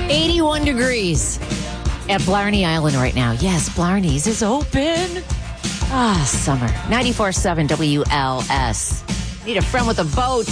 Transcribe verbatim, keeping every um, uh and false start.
eighty-one degrees at Blarney Island right now. Yes, Blarney's is open. Ah, summer. ninety-four point seven W L S. Need a friend with a boat.